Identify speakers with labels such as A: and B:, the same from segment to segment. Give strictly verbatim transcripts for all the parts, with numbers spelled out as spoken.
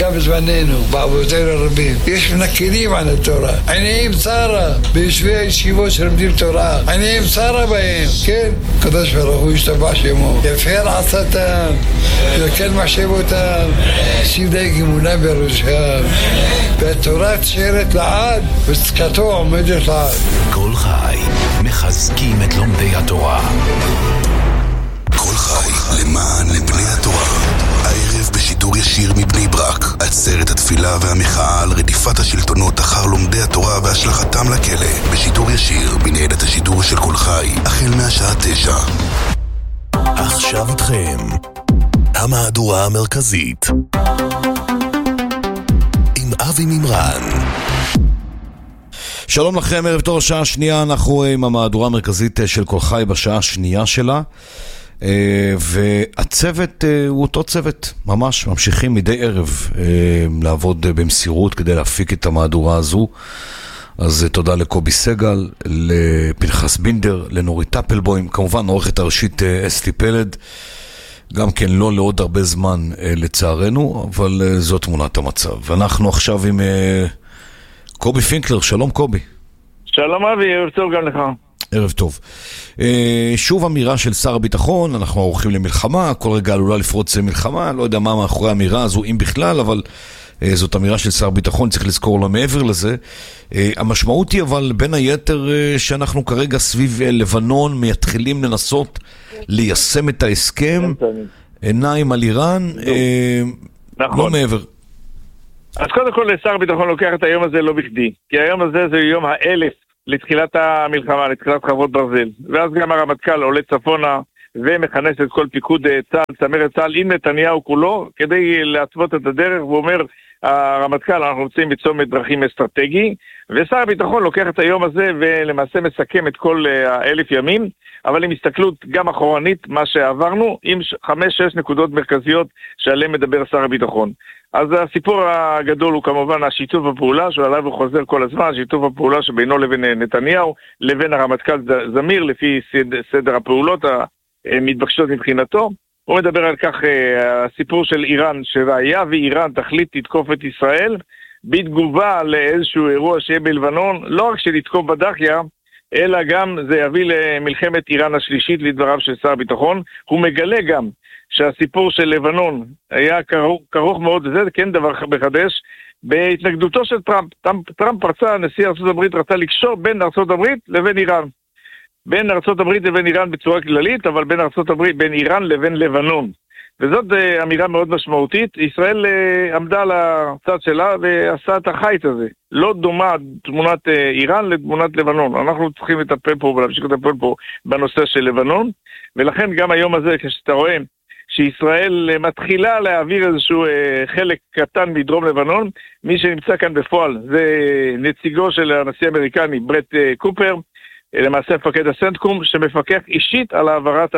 A: היה בזמננו, באבותינו הרבים. יש מנכלים על התורה. עניים צרה ביושבי הישיבות שלומדים תורה. עניים צרה בהם, כן? קדוש ברוך הוא ישתבח שמו. יפר עצתם, יקל מחשבותם, שים דייג אמונה בראשם. והתורה תשארת לעד, וצדקתו עומדת לעד.
B: כל חי, מחזקים את לומדי התורה.
C: כל חי, למען בני התורה. הערב בשידור ישיר מבני ברק, עצרת התפילה והמחאה על רדיפת השלטונות אחר לומדי התורה והשלכתם לכלא. בשידור ישיר בניידת השידור של כל חי, החל מהשעה תשע.
B: עכשיו איתכם המהדורה המרכזית עם אבי מימרן.
D: שלום לכם, ערב טוב, השעה השנייה, אנחנו עם המהדורה המרכזית של כל חי בשעה השנייה שלה, והצוות הוא אותו צוות, ממש ממשיכים מדי ערב לעבוד במסירות כדי להפיק את המהדורה הזו. אז תודה לקובי סגל, לפנחס בינדר, לנורית טפלבוים, כמובן עורכת הראשית אסתי פלד, גם כן לא לעוד הרבה זמן לצערנו, אבל זו תמונת המצב. ואנחנו עכשיו עם קובי פינקלר. שלום קובי.
E: שלום אבי, ערב טוב גם לך.
D: ערב טוב. שוב אמירה של שר הביטחון, אנחנו עורכים למלחמה, כל רגע עלולה לפרוץ מלחמה, לא יודע מה מאחורי האמירה הזו, אם בכלל, אבל זאת אמירה של שר הביטחון, צריך לזכור לו מעבר לזה. המשמעות היא אבל בין היתר שאנחנו כרגע סביב לבנון מתחילים לנסות ליישם את ההסכם, עיניים על איראן, לא מעבר.
E: אז קודם כל שר הביטחון לוקח את היום הזה לא בכדי, כי היום הזה זה יום האלף לתחילת המלחמה, לתחילת חרבות ברזל, ואז גם הרמטכ"ל עולה צפונה ומכנס את כל פיקוד צה"ל, צמרת צה"ל עם נתניהו כולו, כדי להתוות את הדרך, והוא אומר, הרמטכ"ל, אנחנו רוצים בצומת דרכים אסטרטגי, ושר הביטחון לוקח את היום הזה ולמעשה מסכם את כל האלף ימים, אבל עם הסתכלות גם אחורנית, מה שעברנו, עם חמש-שש נקודות מרכזיות שעליהם מדבר שר הביטחון. אז הסיפור הגדול הוא כמובן השיתוף הפעולה, שעליו הוא חוזר כל הזמן, שיתוף הפעולה שבינו לבין נתניהו, לבין הרמטכ"ל זמיר, לפי סדר, סדר הפעולות המתבקשות מבחינתו. הוא מדבר על כך, הסיפור של איראן, שהיה ואיראן תחליט לתקוף את ישראל, בתגובה לאיזשהו אירוע שיהיה בלבנון, לא רק שלתקוף בדחיה, אלא גם זה יביא למלחמת איראן השלישית לדבריו של שר הביטחון. הוא מגלה גם שהסיפור של לבנון היה כרוך, כרוך מאוד, וזה כן דבר מחדש, בהתנגדותו של טראמפ. טראמפ, טראמפ רצה, נשיא ארצות הברית רצה לקשור בין ארצות הברית לבין איראן. בין ארצות הברית לבין איראן בצורה כללית, אבל בין ארצות הברית, בין איראן לבין לבנון. וזאת uh, אמירה מאוד משמעותית. ישראל uh, עמדה על הצד שלה ועשה את החיץ הזה. לא דומה תמונת uh, איראן לתמונת לבנון. אנחנו צריכים לטפל פה ולהמשיך לטפל פה בנושא של לבנון, ולכן גם היום הזה, כשאתה רואה שישראל uh, מתחילה להעביר איזשהו uh, חלק קטן מדרום לבנון, מי שנמצא כאן בפועל זה נציגו של הנשיא האמריקני ברט uh, קופר, למעשה מפקד הסנטקום, שמפקח אישית על העברת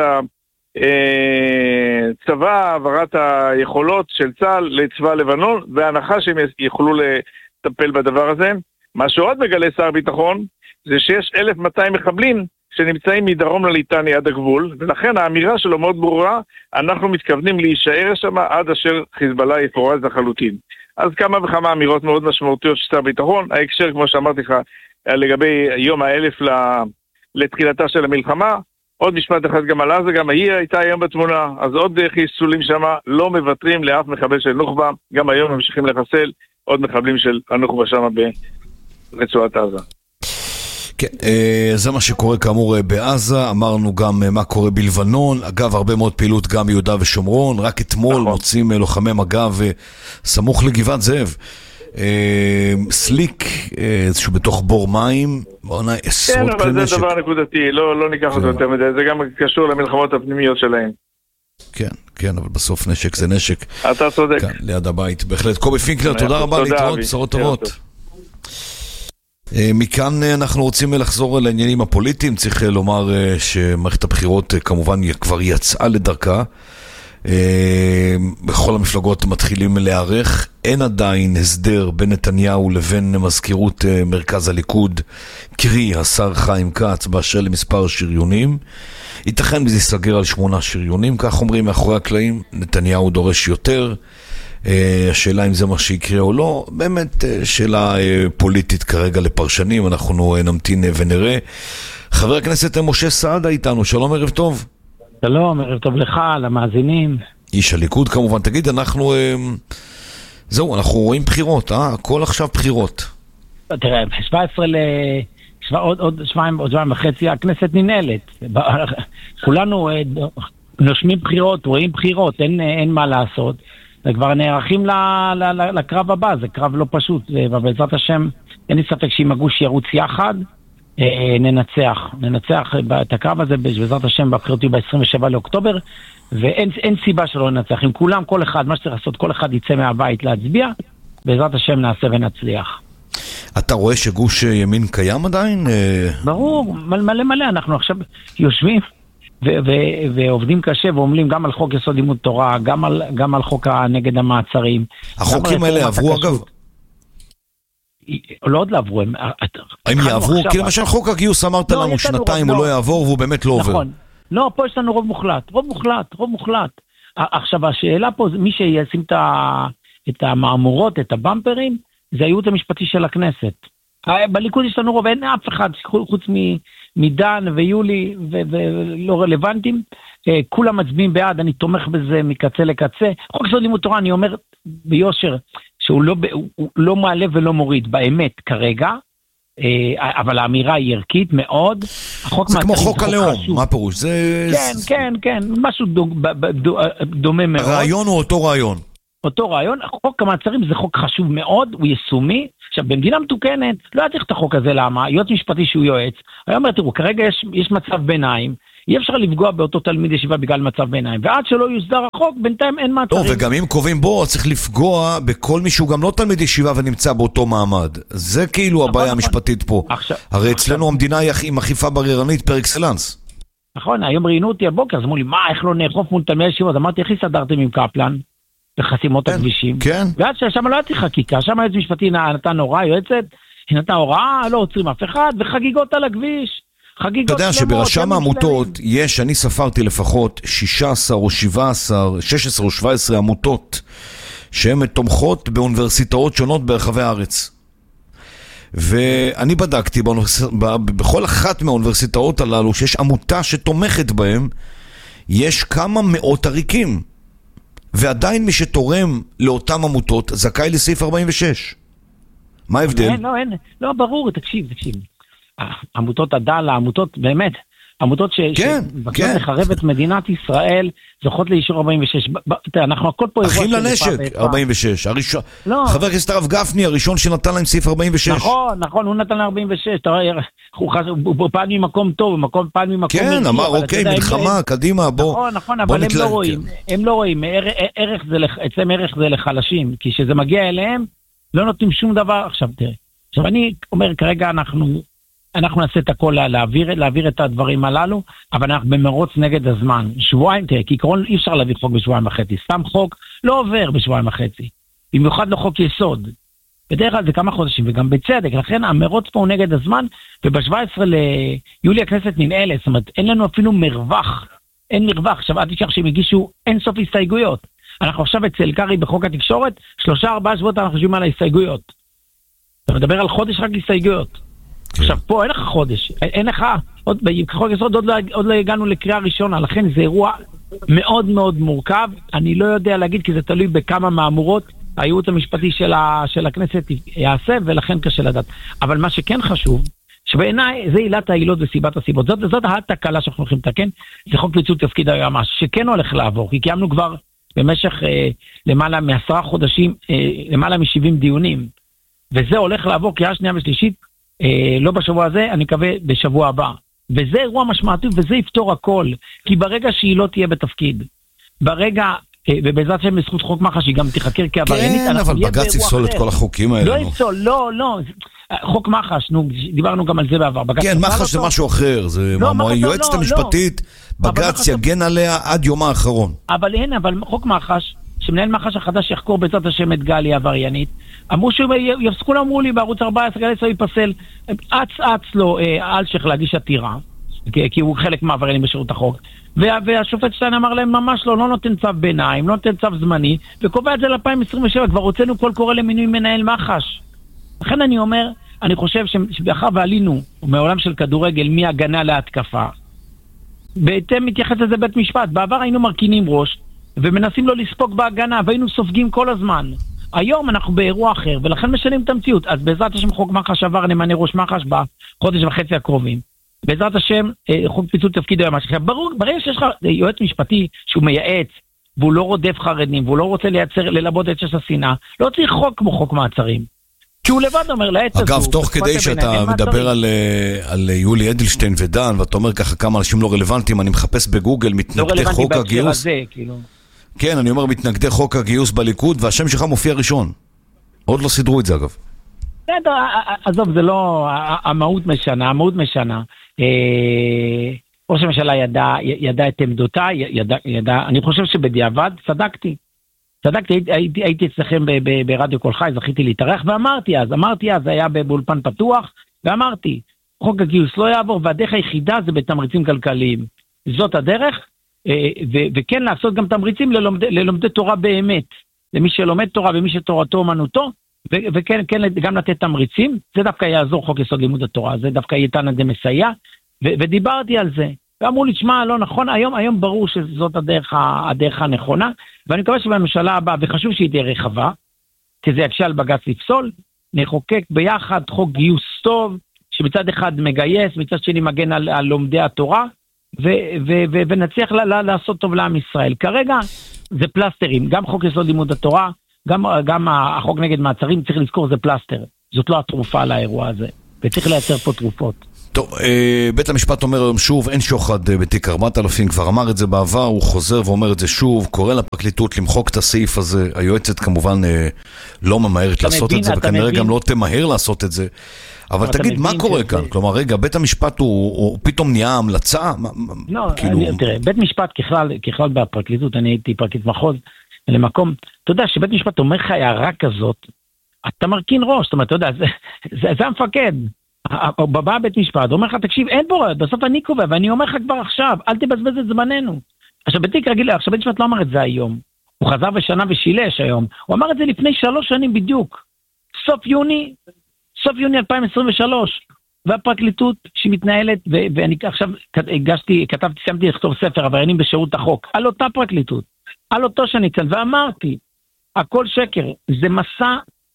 E: הצבא, העברת היכולות של צה"ל לצבא לבנון, וההנחה שהם יוכלו לטפל בדבר הזה. מה שעוד מגלה שר הביטחון, זה שיש אלף מאתיים מחבלים שנמצאים מדרום לליטני עד הגבול, ולכן האמירה שלו מאוד ברורה, אנחנו מתכוונים להישאר שם עד אשר חיזבאללה יפורז לחלוטין. אז כמה וכמה אמירות מאוד משמעותיות של שר הביטחון, ההקשר כמו שאמרתי לך, לגבי יום האלף לתחילתה של המלחמה. עוד משפט אחד גם על עזה, גם היא הייתה היום בתמונה, אז עוד חיסולים שם, לא מוותרים לאף מחבל של נוח'בה, גם היום ממשיכים לחסל עוד מחבלים של הנוח'בה שם ברצועת עזה.
D: כן, זה מה שקורה כאמור בעזה, אמרנו גם מה קורה בלבנון, אגב הרבה מאוד פעילות גם ביהודה ושומרון, רק אתמול מוצאים לוחמי מג"ב סמוך לגבעת זאב. סליק, איזשהו בתוך בור מים, בעונה עשרות כלי נשק.
E: כן, אבל זה דבר נקודתי, לא ניקח אותו יותר מדי, זה גם קשור למלחמות הפנימיות שלהם.
D: כן, כן, אבל בסוף נשק זה נשק.
E: אתה צודק.
D: כאן, ליד הבית. בהחלט. קובי פינקלר, תודה רבה, להתראות, בשורות טובות. מכאן אנחנו רוצים לחזור לעניינים הפוליטיים, צריך לומר שמערכת הבחירות כמובן כבר יצאה לדרכה, בכל המפלגות מתחילים להיערך, אין עדיין הסדר בין נתניהו לבין מזכירות מרכז הליכוד, קרי השר חיים כץ, באשר למספר שריונים. ייתכן וזה יסגר על שמונה שריונים, כך אומרים מאחורי הקלעים. נתניהו דורש יותר, השאלה אם זה מה שיקרה או לא, באמת שאלה פוליטית כרגע לפרשנים, אנחנו נמתין ונראה. חבר הכנסת משה סעדה איתנו, שלום, ערב טוב.
F: שלום, ערב טוב לך, למאזינים.
D: איש הליכוד כמובן. תגיד, אנחנו, זהו, אנחנו רואים בחירות, אה? הכל עכשיו בחירות.
F: תראה, שבע עשרה ל... עוד, עוד שבועיים, עוד שבועיים וחצי, הכנסת ננהלת. כולנו נושמים בחירות, רואים בחירות, אין, אין מה לעשות. וכבר נערכים לקרב הבא, זה קרב לא פשוט, ובעזרת השם, אין לי ספק שאם הגוש ירוץ יחד, ננצח. ננצח את הקרב הזה, בעזרת השם, בבחירות יהיו ב-עשרים ושבעה לאוקטובר, ואין אין סיבה שלא ננצח. אם כולם, כל אחד, מה שצריך לעשות, כל אחד יצא מהבית להצביע, בעזרת השם נעשה ונצליח.
D: אתה רואה שגוש ימין קיים עדיין?
F: ברור, מלא מלא, אנחנו עכשיו יושבים ו- ו- ועובדים קשה ועומלים גם על חוק יסוד לימוד תורה, גם על, גם על חוק נגד המעצרים.
D: החוקים האלה עברו אגב?
F: לא עוד לא עברו. הם,
D: הם יעברו? כי למשל חוק הגיוס אמרת לנו שנתיים הוא לא יעבור והוא באמת לא עובר.
F: נכון. לא, פה יש לנו רוב מוחלט, רוב מוחלט, רוב מוחלט. עכשיו השאלה פה, מי שישים את המאמורות, את הבמפרים, זה הייעוץ המשפטי של הכנסת. בליכוד יש לנו רוב, אין אף אחד, חוץ מדן ויולי ולא רלוונטיים, כולם מצביעים בעד, אני תומך בזה מקצה לקצה. חוק יסוד לימוד תורה, אני אומר ביושר, שהוא לא, לא מעלה ולא מוריד, באמת כרגע, אבל האמירה היא ערכית מאוד.
D: זה כמו חוק הלאום, מה פירוש?
F: כן, כן, כן, משהו דומה מאוד.
D: הרעיון הוא אותו רעיון.
F: אותו רעיון, חוק המעצרים זה חוק חשוב מאוד, הוא יישומי. עכשיו, במדינה מתוקנת, לא צריך את החוק הזה, למה? יועץ משפטי שהוא יועץ. אני אומר, תראו, כרגע יש, יש מצב ביניים, אי אפשר לפגוע באותו תלמיד ישיבה בגלל מצב ביניים, ועד שלא יוסדר החוק, בינתיים אין מעצרים.
D: לא, וגם אם קובעים בו, צריך לפגוע בכל מישהו, גם לא תלמיד ישיבה ונמצא באותו מעמד. זה כאילו הבעיה המשפטית פה. הרי אצלנו המדינה היא עם אכיפה בררנית פר אקסלנס.
F: נכון, היום ראינו אותי הבוקר, אז אמרו לי, מה, איך לא נאכוף מול תלמידי ישיבות? אמרתי, איך הסתדרתם עם קפלן? בחסימות הכבישים.
D: כן.
F: ועד ששם לא הייתי חקיקה, שם היועץ משפטי נתן הוראה, יועצת, היא נתנה הוראה, לא עוצרים אף אחד, וחגיגות על הכביש.
D: אתה יודע שברשם העמותות יש, אני ספרתי לפחות שישה עשר או שבע עשרה, שש עשרה או שבע עשרה עמותות שהן תומכות באוניברסיטאות שונות ברחבי הארץ. ואני בדקתי בכל אחת מהאוניברסיטאות הללו שיש עמותה שתומכת בהם, יש כמה מאות עריקים. ועדיין מי שתורם לאותם עמותות זכאי לסעיף ארבעים ושש. מה ההבדל?
F: אין, לא, אין. לא, ברור, תקשיב, תקשיב. עמותות הדל, העמותות, באמת, עמותות שבקר לחרב את מדינת ישראל, זוכות לאישור ארבעים ושש. אנחנו הכל פה...
D: אחים לנשק, ארבעים ושש. חבר הכנסת הרב גפני, הראשון שנתן להם סעיף ארבעים ושש.
F: נכון, נכון, הוא נתן להם ארבעים ושש. הוא פעל ממקום טוב, הוא פעל ממקום...
D: כן, אמר, אוקיי, מלחמה, קדימה, בוא...
F: נכון, נכון, אבל הם לא רואים. הם לא רואים. אצלם ערך זה לחלשים, כי כשזה מגיע אליהם, לא נותנים שום דבר. עכשיו, תראה. עכשיו, אני אומר, כרגע אנחנו... אנחנו נעשה את הכל להעביר, להעביר את הדברים הללו, אבל אנחנו במרוץ נגד הזמן. שבועיים, תראה, כעיקרון אי אפשר להביא חוק בשבועיים וחצי. סתם חוק לא עובר בשבועיים וחצי. במיוחד לא חוק יסוד. בדרך כלל זה כמה חודשים, וגם בצדק. לכן המרוץ פה הוא נגד הזמן, וב-שבעה עשר ליולי הכנסת ננעלת. זאת אומרת, אין לנו אפילו מרווח. אין מרווח. עכשיו, עד תשכח שהם הגישו אין סוף הסתייגויות. אנחנו עכשיו אצל קרי בחוק התקשורת, שלושה ארבעה שבועות אנחנו חושבים על ההסתייגויות. אתה מדבר על חודש רק הסתייגויות. עכשיו פה אין לך חודש, אין לך, עוד, בחוק יסוד עוד לא, עוד לא הגענו לקריאה ראשונה, לכן זה אירוע מאוד מאוד מורכב, אני לא יודע להגיד כי זה תלוי בכמה מאמורות הייעוץ המשפטי של, ה, של הכנסת יעשה, ולכן קשה לדעת. אבל מה שכן חשוב, שבעיניי זה עילת העילות וסיבת הסיבות, זאת, זאת התקלה שאנחנו הולכים לתקן, זה חוק פיצול תפקיד היועמ"ש, שכן הולך לעבור, כי קיימנו כבר במשך אה, למעלה מעשרה חודשים, אה, למעלה מ-שבעים דיונים, וזה הולך לעבור קריאה שנייה ושלישית, Uh, לא בשבוע הזה, אני מקווה בשבוע הבא. וזה אירוע משמעותי, וזה יפתור הכל. כי ברגע שהיא לא תהיה בתפקיד, ברגע, uh, ובעזרת שם בזכות חוק מח"ש, היא גם תיחקר כעבריינית,
D: כן, אבל בג"ץ יפסול את כל החוקים האלה.
F: לא יפסול, לא, לא. חוק מח"ש, נו, דיברנו גם על זה בעבר.
D: כן, מח"ש זה משהו אחר, זה היועצת המשפטית, בג"ץ יגן עליה עד יום האחרון.
F: אבל אין, אבל חוק מח"ש, שמנהל מח"ש החדש יחקור בעזרת השם את גלי העבריינית, אמרו שיפסקו, אמרו לי בערוץ ארבע עשרה גלי צו ייפסל, אץ אץ לו אלשך להגיש עתירה, כי, כי הוא חלק מעבריינים בשירות החוק. וה, והשופט שטיין אמר להם ממש לא, לא נותן צו ביניים, לא נותן צו זמני, וקובע את זה ל-אלפיים עשרים ושבע, כבר הוצאנו קול קורא למינוי מנהל מח"ש. לכן אני אומר, אני חושב שבאחר ועלינו מעולם של כדורגל מהגנה להתקפה, בהתאם מתייחס לזה בית משפט. בעבר היינו מרכינים ראש ומנסים לא לספוג בהגנה, והיינו סופגים כל הזמן. היום אנחנו באירוע אחר, ולכן משנים את המציאות. אז בעזרת השם חוק מח"ש עבר, נמנה ראש מח"ש בחודש וחצי הקרובים. בעזרת השם חוק פיצול תפקיד היועמ"ש. עכשיו ברור, ברגע שיש לך יועץ משפטי שהוא מייעץ, והוא לא רודף חרדים, והוא לא רוצה לייצר, ללבות את שש השנאה, לא צריך חוק כמו חוק מעצרים. כי הוא לבד אומר לעץ הזו.
D: אגב, תוך כדי שאתה מדבר על, על יולי אדלשטיין ודן, ואתה אומר ככה כמה אנשים לא רלוונטיים, אני מחפש בגוגל מתנגדי
F: לא
D: חוק הגיוס.
F: הזה, כאילו.
D: כן, אני אומר מתנגדי חוק הגיוס בליכוד, והשם שלך מופיע ראשון. עוד לא סידרו את זה אגב.
F: עזוב, זה לא, המהות משנה, המהות משנה. ראש הממשלה ידע, ידע את עמדותיי, ידע, ידע, אני חושב שבדיעבד צדקתי. צדקתי, הייתי, הייתי אצלכם ברדיו כל חי, זכיתי להתארח, ואמרתי אז, אמרתי אז, זה היה באולפן פתוח, ואמרתי, חוק הגיוס לא יעבור, והדרך היחידה זה בתמריצים כלכליים. זאת הדרך, ו- וכן לעשות גם תמריצים ללומדי, ללומדי תורה באמת, למי שלומד תורה ומי שתורתו אומנותו, ו- וכן כן, גם לתת תמריצים, זה דווקא יעזור חוק יסוד לימוד התורה, זה דווקא ייתן עד מסייע, ו- ודיברתי על זה. ואמרו לי, שמה, לא נכון, היום, היום ברור שזאת הדרך, הדרך הנכונה, ואני מקווה שבממשלה הבאה, וחשוב שהיא תהיה רחבה, כי זה יקשה על בג"ץ לפסול, נחוקק ביחד חוק גיוס טוב, שמצד אחד מגייס, מצד שני מגן על, על לומדי התורה, ו, ו, ו, ונצליח לה, לה, לעשות טוב לעם ישראל. כרגע זה פלסטרים, גם חוק יסוד לימוד התורה, גם, גם החוק נגד מעצרים, צריך לזכור, זה פלסטר. זאת לא התרופה לאירוע הזה, וצריך לייצר פה תרופות.
D: טוב, בית המשפט אומר היום שוב, אין שוחד בתיק ארבעת אלפים, כבר אמר את זה בעבר, הוא חוזר ואומר את זה שוב, קורא לפרקליטות למחוק את הסעיף הזה, היועצת כמובן לא ממהרת לעשות את זה, וכנראה גם לא תמהר לעשות את זה, אבל תגיד, מה קורה כאן? כלומר, רגע, בית המשפט הוא פתאום נהיה המלצה?
F: לא, תראה, בית משפט ככלל בפרקליטות, אני הייתי פרקליט מחוז, למקום, אתה יודע, שבית משפט אומר לך הערה כזאת, אתה מרכין ראש, זאת אומרת, אתה יודע, זה המפקד. בבא בית משפט, אומר לך, תקשיב, אין בורא, בסוף אני קובע, ואני אומר לך כבר עכשיו, אל תבזבז את זמננו. עכשיו, בתיק רגיל, עכשיו בית משפט לא אמר את זה היום. הוא חזר בשנה ושילש היום. הוא אמר את זה לפני שלוש שנים בדיוק. סוף יוני, סוף יוני אלפיים עשרים ושלוש. והפרקליטות שמתנהלת, ו- ואני עכשיו הגשתי, כתבתי, סיימתי לכתוב ספר, עבריינים בשירות החוק, על אותה פרקליטות, על אותו שניצן, ואמרתי, הכל שקר, זה מסע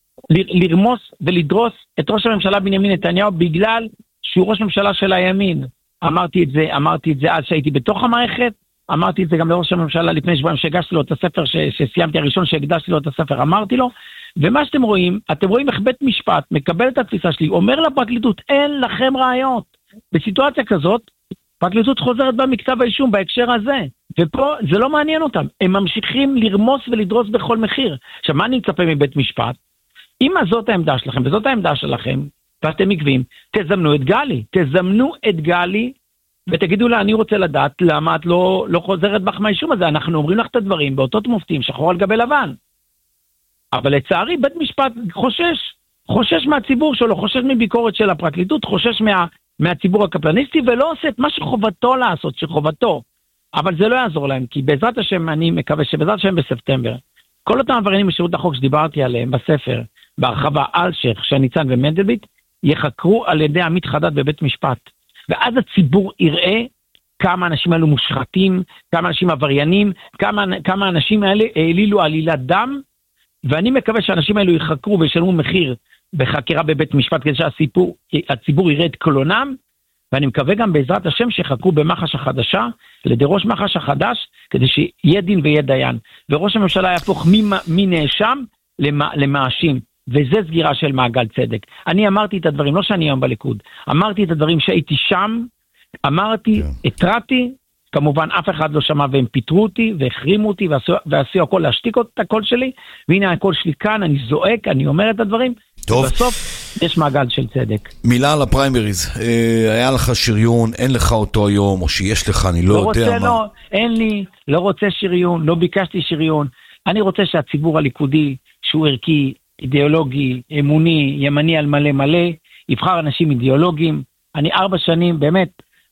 F: לרמוס ולדרוס את ראש הממשלה בנימין נתניהו בגלל שהוא ראש ממשלה של הימין. אמרתי את זה, אמרתי את זה אז שהייתי בתוך המערכת, אמרתי את זה גם לראש הממשלה לפני שבועיים שהגשתי לו את הספר, ש- שסיימתי הראשון שהקדשתי לו את הספר, אמרתי לו, ומה שאתם רואים, אתם רואים איך בית משפט מקבל את התפיסה שלי, אומר לפרקליטות, אין לכם ראיות. בסיטואציה כזאת, פרקליטות חוזרת בה מכתב האישום בהקשר הזה, ופה זה לא מעניין אותם, הם ממשיכים לרמוס ולדרוס בכל מחיר. עכשיו, מה אני מצפה מבית משפט? אם זאת העמדה שלכם, וזאת העמדה שלכם, ואתם עקבים, תזמנו את גלי, תזמנו את גלי, ותגידו לה, אני רוצה לדעת למה את לא, לא חוזרת בך מהאישום הזה, אנחנו אומרים לך את הדברים באותות מופתים, שחור על גבי לבן. אבל לצערי, בית משפט חושש, חושש מהציבור שלו, חושש מביקורת של הפרקליטות, חושש מה, מהציבור הקפלניסטי, ולא עושה את מה שחובתו לעשות, שחובתו. אבל זה לא יעזור להם, כי בעזרת השם, אני מקווה שבעזרת השם בספטמבר, כל אותם עבריינים בשירות החוק שדיברתי עליהם בספר, בהרחבה אלשיך, שניצן ומנדלבליט, יחקרו על ידי עמית חדד בבית משפט. ואז הציבור יראה כמה אנשים האלו מושחתים, כמה אנשים עבריינים, כמה, כמה אנשים האלה העלילו עלילת דם, ואני מקווה שאנשים האלו יחקרו וישלמו מחיר בחקירה בבית משפט, כדי שהציבור יראה את קלונם, ואני מקווה גם בעזרת השם שיחקרו במח"ש החדשה, על ידי ראש מח"ש החדש, כדי שיהיה דין ויהיה דיין. וראש הממשלה יהפוך מנאשם למאשים. וזה סגירה של מעגל צדק. אני אמרתי את הדברים, לא שאני היום בליכוד, אמרתי את הדברים שהייתי שם, אמרתי, התרעתי, כמובן אף אחד לא שמע והם פיטרו אותי והחרימו אותי ועשו הכל להשתיק את הקול שלי, והנה הקול שלי כאן, אני זועק, אני אומר את הדברים,
D: טוב.
F: ובסוף יש מעגל של צדק.
D: מילה על הפריימריז, אה, היה לך שריון, אין לך אותו היום, או שיש לך, אני לא,
F: לא
D: יודע
F: רוצה,
D: מה.
F: לא, אין לי, לא רוצה שריון, לא ביקשתי שריון, אני רוצה שהציבור הליכודי, שהוא ערכי, אידיאולוגי, אמוני, ימני על מלא מלא, יבחר אנשים אידיאולוגיים. אני ארבע שנים, באמת,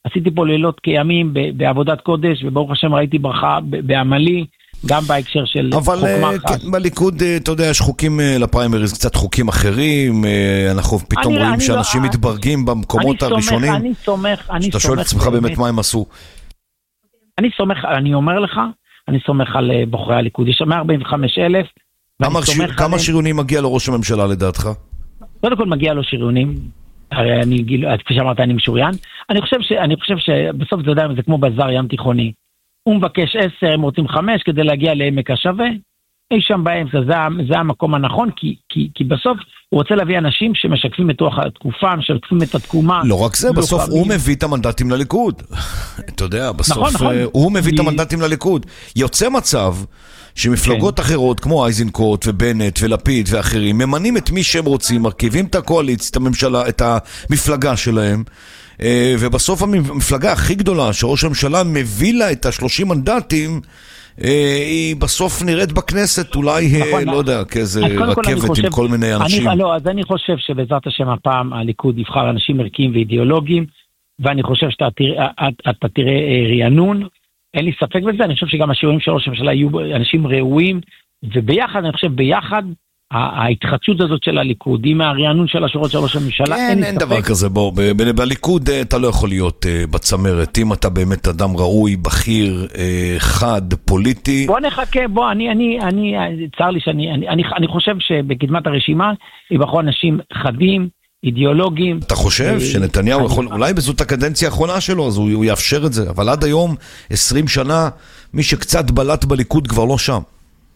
F: עשיתי פה לילות כימים בעבודת קודש, וברוך השם ראיתי ברכה בעמלי, גם בהקשר של
D: אבל כן, בליכוד, אתה יודע, יש חוקים לפריימריז, קצת חוקים אחרים, אנחנו פתאום רואים שאנשים מתברגים במקומות הראשונים.
F: אני סומך, אני סומך.
D: שאתה שואל את עצמך באמת מה הם עשו.
F: אני סומך, אני אומר לך, אני סומך על בוחרי הליכוד. יש מאה ארבעים וחמישה אלף.
D: כמה שריונים מגיע לראש הממשלה לדעתך?
F: קודם כל מגיע לו שריונים. הרי אני, כפי שאמרת, אני משוריין. אני חושב ש, אני חושב שבסוף זה יודע, זה כמו בזר ים תיכוני. הוא מבקש עשר, הם רוצים חמש, כדי להגיע לעמק השווה. אי שם באמצע, זה, זה המקום הנכון, כי, כי, כי בסוף הוא רוצה להביא אנשים שמשקפים את רוח התקופה, משקפים את התקומה.
D: לא רק זה, בסוף הוא מביא את המנדטים לליכוד. אתה יודע, בסוף הוא מביא את המנדטים לליכוד. יוצא מצב שמפלגות אחרות, כמו אייזנקוט ובנט ולפיד ואחרים, ממנים את מי שהם רוצים, מרכיבים את הקואליציה, את הממשלה, את המפלגה שלהם, ובסוף המפלגה הכי גדולה שראש הממשלה מביא לה את השלושים מנדטים, היא בסוף נראית בכנסת, אולי, לא יודע, כאיזה רכבת עם כל מיני אנשים.
F: לא, אז אני חושב שבעזרת השם הפעם הליכוד יבחר אנשים ערכיים ואידיאולוגיים, ואני חושב שאתה תראה רענון, אין לי ספק בזה, אני חושב שגם השיעורים של ראש הממשלה יהיו אנשים ראויים, וביחד, אני חושב ביחד, ההתחדשות הזאת של הליכוד, עם הרענון של השורות של ראש הממשלה,
D: אין, אין דבר כזה, בוא, בליכוד אתה לא יכול להיות בצמרת, אם אתה באמת אדם ראוי, בכיר, חד, פוליטי.
F: בוא נחכה, בוא, אני, אני, אני, צר לי שאני, אני, אני, אני חושב שבקדמת הרשימה, יבחרו אנשים חדים, אידיאולוגיים.
D: אתה חושב שנתניהו יכול, אולי בזאת הקדנציה האחרונה שלו, אז הוא יאפשר את זה, אבל עד היום, עשרים שנה, מי שקצת בלט בליכוד כבר לא שם.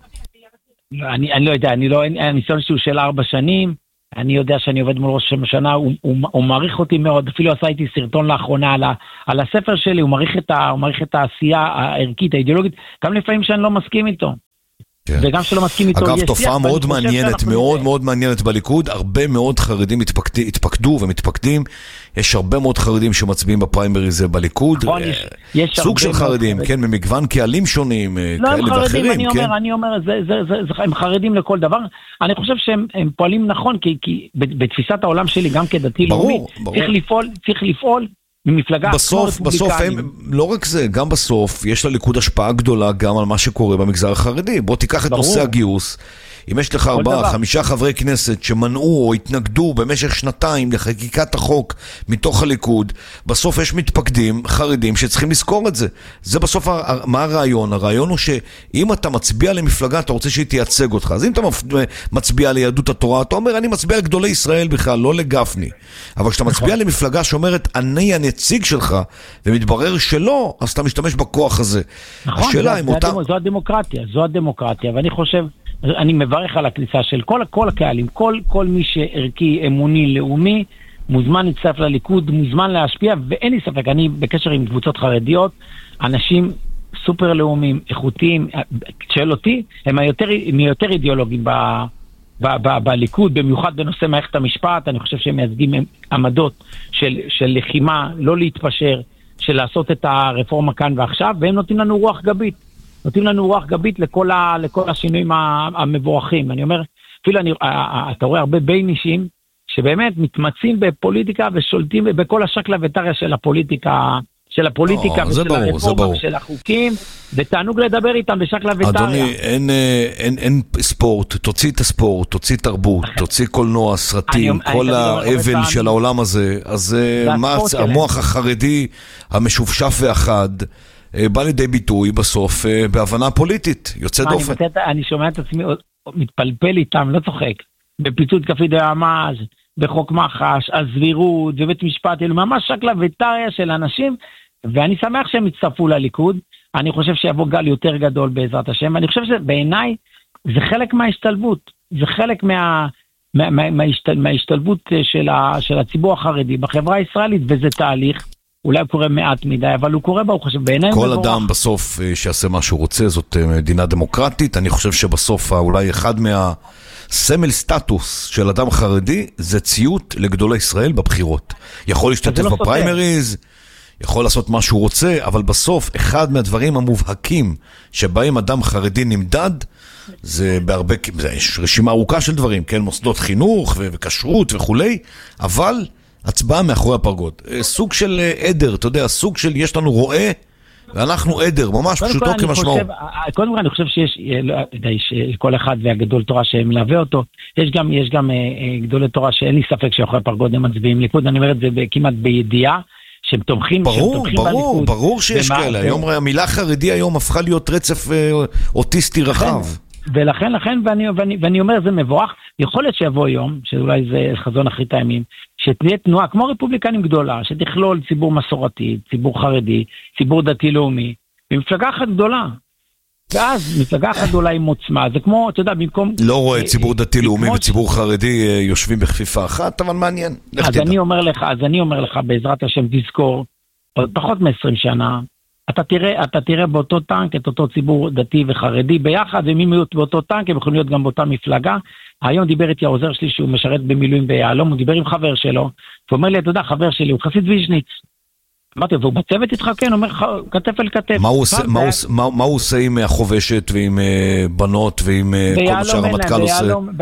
F: אני, אני לא יודע, אני לא, הניסיון שהוא של ארבע שנים, אני יודע שאני עובד מול ראש השנה, הוא, הוא, הוא מעריך אותי מאוד, אפילו עשה איתי סרטון לאחרונה על, ה, על הספר שלי, הוא מעריך את, ה, הוא מעריך את העשייה הערכית, האידיאולוגית, גם לפעמים שאני לא מסכים איתו. כן. וגם שלא מסכים איתו.
D: אגב, תופעה מאוד מעניינת, מאוד מאוד מעניינת בליכוד, הרבה מאוד חרדים התפקד, התפקדו ומתפקדים, יש הרבה מאוד חרדים שמצביעים בפריימריז בליכוד, נכון, יש, יש סוג של חרדים, כן, ממגוון קהלים שונים,
F: לא,
D: כאלה
F: חרדים,
D: ואחרים,
F: אני
D: כן.
F: אומר, אני אומר, זה, זה, זה, זה, הם חרדים לכל דבר, אני חושב שהם הם פועלים נכון, כי, כי בתפיסת העולם שלי, גם כדתי לאומי, צריך לפעול, צריך לפעול, ממפלגה
D: בסוף, בסוף הם, לא רק זה, גם בסוף יש לליכוד השפעה גדולה גם על מה שקורה במגזר החרדי. בוא תיקח את נושא הגיוס. אם יש לך ארבעה, חמישה חברי כנסת שמנעו או התנגדו במשך שנתיים לחקיקת החוק מתוך הליכוד, בסוף יש מתפקדים חרדים שצריכים לזכור את זה. זה בסוף, מה הרעיון? הרעיון הוא שאם אתה מצביע למפלגה, אתה רוצה שהיא תייצג אותך. אז אם אתה מצביע ליהדות התורה, אתה אומר, אני מצביע לגדולי ישראל בכלל, לא לגפני. אבל כשאתה מצביע למפלגה שאומרת, אני הנציג שלך, ומתברר שלא, אז אתה משתמש בכוח הזה.
F: נכון, זו הדמוקרטיה, זו הדמוקרטיה, ואני חושב אני מברך על הכניסה של כל, כל הקהלים, כל, כל מי שערכי, אמוני, לאומי, מוזמן להצטרף לליכוד, מוזמן להשפיע, ואין לי ספק, אני בקשר עם קבוצות חרדיות, אנשים סופר לאומיים, איכותיים, שאל אותי, הם היותר, הם יותר אידיאולוגיים ב, ב, ב, בליכוד, במיוחד בנושא מערכת המשפט, אני חושב שהם מייצגים עמדות של, של לחימה, לא להתפשר, של לעשות את הרפורמה כאן ועכשיו, והם נותנים לנו רוח גבית. נותנים לנו רוח גבית לכל, ה, לכל השינויים המבורכים. אני אומר, אפילו אני, אתה רואה הרבה בין אישים, שבאמת מתמצאים בפוליטיקה ושולטים בכל השקלה וטריה של הפוליטיקה, של הפוליטיקה
D: או,
F: ושל
D: ברור,
F: הרפורמה ושל החוקים, ותענוג לדבר איתם בשקלה וטריה.
D: אדוני, אין, אין, אין ספורט, תוציא את הספורט, תוציא תרבות, תוציא קולנוע, סרטים, אני, כל האבל של אני... העולם הזה, אז מה, המוח החרדי המשופשף ואחד, בא לידי ביטוי בסוף בהבנה פוליטית, יוצא דופן.
F: אני שומע את עצמי, מתפלפל איתם, לא צוחק, בפיצוץ כפי דעמאז, בחוק מחש, הסבירות, ובית משפט, אלו ממש שקלה וטריה של אנשים, ואני שמח שהם הצטרפו לליכוד, אני חושב שיבוא גל יותר גדול בעזרת השם, ואני חושב שבעיניי זה חלק מההשתלבות, זה חלק מה, מה, מה, מההשתל, מההשתלבות של, ה, של הציבור החרדי בחברה הישראלית, וזה תהליך, אולי הוא קורה מעט מדי, אבל הוא קורה בה, הוא חושב בעיניי
D: כל מבורך. אדם בסוף שיעשה מה שהוא רוצה, זאת מדינה דמוקרטית, אני חושב שבסוף אולי אחד מהסמל סטטוס של אדם חרדי, זה ציות לגדולי ישראל בבחירות. יכול להשתתף לא בפריימריז, יכול לעשות מה שהוא רוצה, אבל בסוף אחד מהדברים המובהקים שבהם אדם חרדי נמדד, זה בהרבה, יש רשימה ארוכה של דברים, כן, מוסדות חינוך וכשרות וכולי, אבל הצבעה מאחורי הפרגוד. סוג של עדר, אתה יודע, סוג של יש לנו רועה, ואנחנו עדר, ממש פשוטו כמשמעו.
F: קודם כל אני חושב שיש, כל אחד והגדול תורה שמלווה אותו, יש גם, יש גם גדולי תורה שאין לי ספק שאחרי הפרגוד הם מצביעים ליכוד, אני אומר את זה כמעט בידיעה, שהם תומכים,
D: ברור, ברור, ברור שיש כאלה. היום המילה חרדי היום הפכה להיות רצף אוטיסטי רחב.
F: ולכן, לכן, ואני, ואני, ואני אומר, זה מבורך, יכול להיות שיבוא יום, שאולי זה חזון אחרית הימים, שתהיה תנועה כמו רפובליקנים גדולה, שתכלול ציבור מסורתי, ציבור חרדי, ציבור דתי-לאומי, ומפלגה אחת גדולה. ואז מפלגה אחת גדולה עם עוצמה, זה כמו, אתה יודע, במקום...
D: לא רואה ציבור דתי-לאומי וציבור חרדי יושבים בכפיפה אחת, אבל מעניין.
F: אז אני אומר לך, אז אני אומר לך, בעזרת השם תזכור, עוד פחות מ-עשרים שנה, אתה תראה, אתה תראה באותו טנק את אותו ציבור דתי וחרדי ביחד, ומי יהיו באותו טנק, הם יכולים להיות גם באותה מפלגה. היום דיבר איתי העוזר שלי שהוא משרת במילואים ביעלום, הוא דיבר עם חבר שלו, הוא אומר לי, אתה יודע, חבר שלי, הוא חסיד ויז'ניץ. אמרתי, והוא בצוות איתך, כן, הוא אומר, כתף אל כתף.
D: מה הוא עושה, מה הוא, מה, מה הוא עושה עם החובשת ועם בנות ועם כל מה שהרמטכ"ל עושה?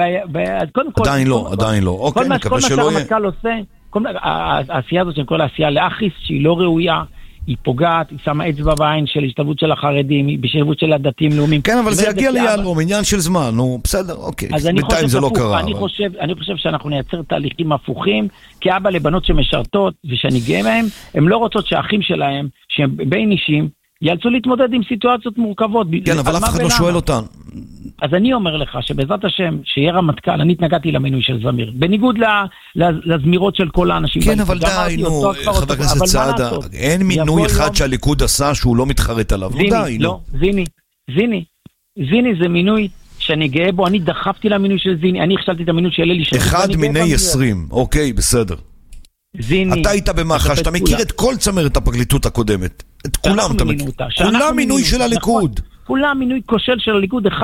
D: עדיין לא, עדיין לא. אוקיי, נקווה שלא יהיה.
F: כל מה שהרמטכ"ל עושה, העשייה הזאת של כל העשייה לאחיס, שהיא לא ראויה, היא פוגעת, היא שמה אצבע בעין של השתלבות של החרדים, בשתלבות של הדתיים לאומיים.
D: כן, אבל זה יגיע ליעלום, עניין של זמן, נו, בסדר, אוקיי. בינתיים זה לא קרה.
F: אני חושב שאנחנו נייצר תהליכים הפוכים, כי אבא לבנות שמשרתות, ושאני גאה מהם, הם לא רוצות שהאחים שלהם, שהם בין אישים, יאלצו להתמודד עם סיטואציות מורכבות.
D: כן, אבל אף אחד לא שואל אותן.
F: אז אני אומר לך שבעזרת השם, שיהיה רמטכ"ל, אני התנגדתי למינוי של זמיר, בניגוד לזמירות של כל האנשים.
D: כן, אבל די, נו, חבר הכנסת סעדה, אין מינוי אחד שהליכוד עשה שהוא לא מתחרט עליו.
F: זיני, לא, זיני, זיני, זיני זה מינוי שאני גאה בו, אני דחפתי למינוי של זיני, אני הכשלתי את המינוי של אלי שני.
D: אחד מיני עשרים, אוקיי, בסדר.
F: זיני.
D: אתה היית במח"ש, אתה מכיר את כל צמרת הפרקליטות הקודמת. את כולם אתה מכיר. כולם מינוי של הליכוד.
F: כולם מינוי כושל של הליכוד, אחד